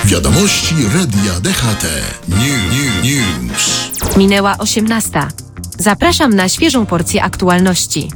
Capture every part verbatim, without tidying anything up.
Wiadomości Radia D H T. New, new, news. Minęła osiemnasta. Zapraszam na świeżą porcję aktualności.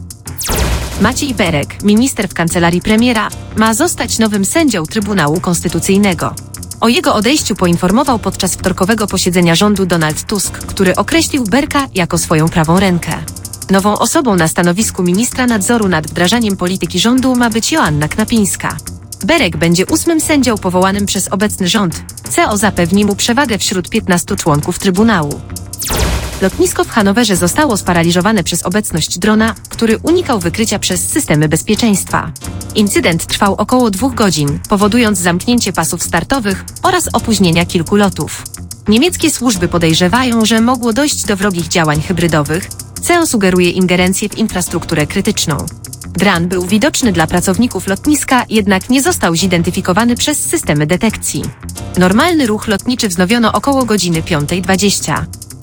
Maciej Berek, minister w kancelarii premiera, ma zostać nowym sędzią Trybunału Konstytucyjnego. O jego odejściu poinformował podczas wtorkowego posiedzenia rządu Donald Tusk, który określił Berka jako swoją prawą rękę. Nową osobą na stanowisku ministra nadzoru nad wdrażaniem polityki rządu ma być Joanna Knapińska. Berek będzie ósmym sędzią powołanym przez obecny rząd. C O zapewni mu przewagę wśród piętnastu członków Trybunału. Lotnisko w Hanowerze zostało sparaliżowane przez obecność drona, który unikał wykrycia przez systemy bezpieczeństwa. Incydent trwał około dwóch godzin, powodując zamknięcie pasów startowych oraz opóźnienia kilku lotów. Niemieckie służby podejrzewają, że mogło dojść do wrogich działań hybrydowych. C O sugeruje ingerencję w infrastrukturę krytyczną. Dron był widoczny dla pracowników lotniska, jednak nie został zidentyfikowany przez systemy detekcji. Normalny ruch lotniczy wznowiono około godziny piąta dwadzieścia.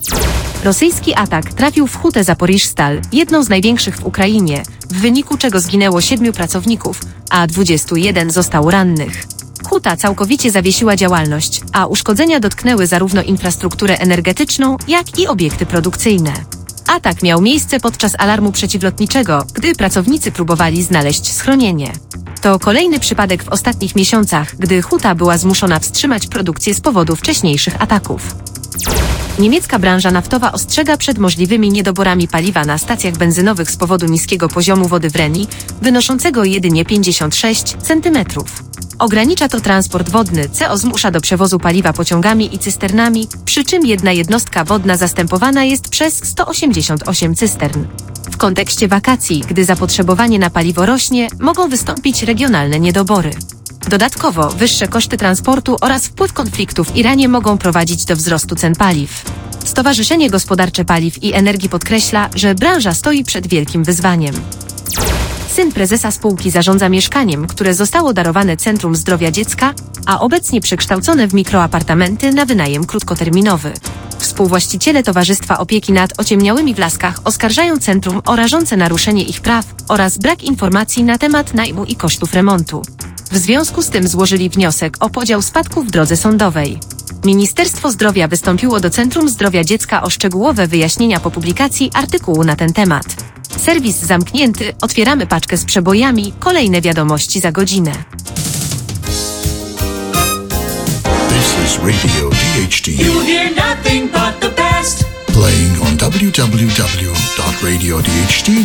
Rosyjski atak trafił w hutę Zaporiżstal, jedną z największych w Ukrainie, w wyniku czego zginęło siedmiu pracowników, a dwudziestu jeden zostało rannych. Huta całkowicie zawiesiła działalność, a uszkodzenia dotknęły zarówno infrastrukturę energetyczną, jak i obiekty produkcyjne. Atak miał miejsce podczas alarmu przeciwlotniczego, gdy pracownicy próbowali znaleźć schronienie. To kolejny przypadek w ostatnich miesiącach, gdy huta była zmuszona wstrzymać produkcję z powodu wcześniejszych ataków. Niemiecka branża naftowa ostrzega przed możliwymi niedoborami paliwa na stacjach benzynowych z powodu niskiego poziomu wody w Reni, wynoszącego jedynie pięćdziesiąt sześć centymetrów. Ogranicza to transport wodny. C O zmusza do przewozu paliwa pociągami i cysternami, przy czym jedna jednostka wodna zastępowana jest przez sto osiemdziesiąt osiem cystern. W kontekście wakacji, gdy zapotrzebowanie na paliwo rośnie, mogą wystąpić regionalne niedobory. Dodatkowo wyższe koszty transportu oraz wpływ konfliktu w Iranie mogą prowadzić do wzrostu cen paliw. Stowarzyszenie Gospodarcze Paliw i Energii podkreśla, że branża stoi przed wielkim wyzwaniem. Syn prezesa spółki zarządza mieszkaniem, które zostało darowane Centrum Zdrowia Dziecka, a obecnie przekształcone w mikroapartamenty na wynajem krótkoterminowy. Współwłaściciele Towarzystwa Opieki nad Ociemniałymi w Laskach oskarżają centrum o rażące naruszenie ich praw oraz brak informacji na temat najmu i kosztów remontu. W związku z tym złożyli wniosek o podział spadków w drodze sądowej. Ministerstwo Zdrowia wystąpiło do Centrum Zdrowia Dziecka o szczegółowe wyjaśnienia po publikacji artykułu na ten temat. Serwis zamknięty, otwieramy paczkę z przebojami, kolejne wiadomości za godzinę. This is Radio D H T. You hear nothing but the best. Playing on w w w dot radio d h t